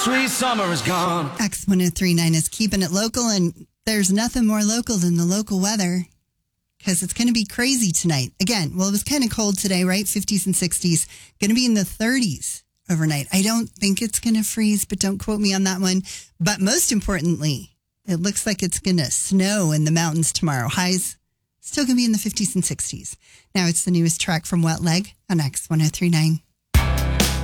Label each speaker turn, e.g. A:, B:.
A: sweet summer is gone.
B: X1039 is keeping it local, and there's nothing more local than the local weather because it's going to be crazy tonight. Again, well, it was kind of cold today, right? 50s and 60s. Going to be in the 30s overnight. I don't think it's going to freeze, but don't quote me on that one. But most importantly, it looks like it's going to snow in the mountains tomorrow. Highs still going to be in the 50s and 60s. Now it's the newest track from Wet Leg on X1039.